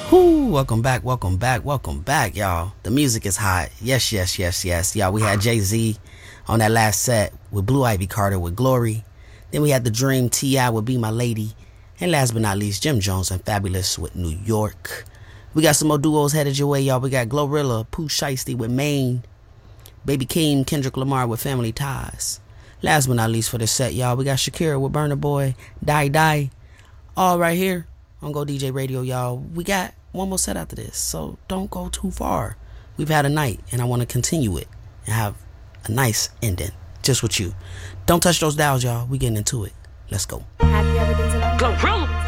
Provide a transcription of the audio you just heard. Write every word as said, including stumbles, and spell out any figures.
Whoo, welcome back, welcome back, welcome back, y'all. The music is hot. Yes, yes, yes, yes. Y'all, we had Jay-Z on that last set with Blue Ivy Carter with Glory. Then we had The Dream, T I with Be My Lady. And last but not least, Jim Jones and Fabulous with New York. We got some more duos headed your way, y'all. We got Glorilla, Pooh Shiesty with Maine. Baby Keem, Kendrick Lamar with Family Ties. Last but not least for this set, y'all, we got Shakira with Burna Boy, Die Die. All right here on Go D J Radio, y'all. We got one more set after this, so don't go too far. We've had a night, and I want to continue it and have a nice ending just with you. Don't touch those dials, y'all. We getting into it. Let's go. Have you ever been to Glorilla?